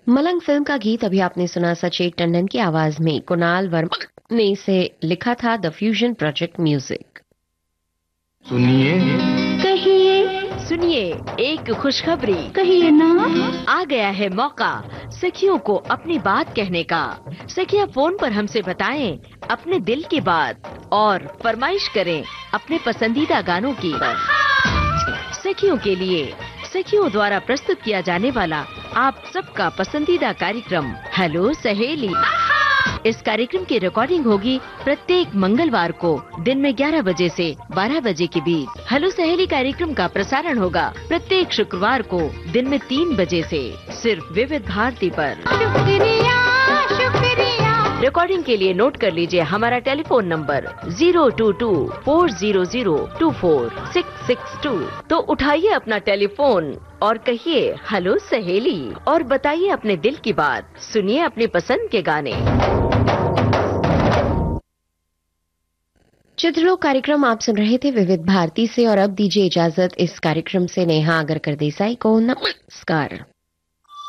मलंग film का गीत अभी आपने सुना सचेत टंडन की आवाज में। कुणाल वर्मा ने इसे लिखा था द फ्यूजन प्रोजेक्ट म्यूजिक। सुनिए कहिए सुनिए एक खुशखबरी। कहिए ना। आ गया है मौका सखियों को अपनी बात कहने का। सखियां फोन पर हमसे बताएं अपने दिल की बात और फरमाइश करें अपने पसंदीदा गानों की। सखियों के लिए सखियों द्वारा प्रस्तुत किया जाने वाला आप सबका पसंदीदा कार्यक्रम हेलो सहेली। इस कार्यक्रम की रिकॉर्डिंग होगी प्रत्येक मंगलवार को दिन में 11 बजे से 12 बजे के बीच। हेलो सहेली कार्यक्रम का प्रसारण होगा प्रत्येक शुक्रवार को दिन में 3 बजे से सिर्फ विविध भारती पर। शुक्रिया शुक्रिया। रिकॉर्डिंग के लिए नोट कर लीजिए हमारा टेलीफोन नंबर 022-400-24662। तो उठाइए अपना टेलीफोन और कहिए हेलो सहेली और बताइए अपने दिल की बात। सुनिए अपनी पसंद के गाने। चित्रलोक कार्यक्रम आप सुन रहे थे विविध भारती से और अब दीजिए इजाजत इस कार्यक्रम से नेहा आगरकर देसाई को। नमस्कार।